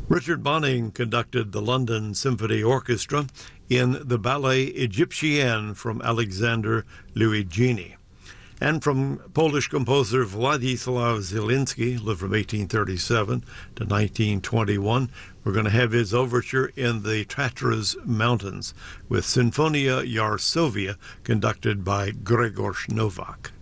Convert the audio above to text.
Richard Bonning conducted the London Symphony Orchestra in the ballet Egyptienne from Alexander Luigini. And from Polish composer Władysław Zielinski, lived from 1837 to 1921, we're going to have his overture in the Tatras Mountains with Sinfonia Yarsovia, conducted by Grzegorz Nowak.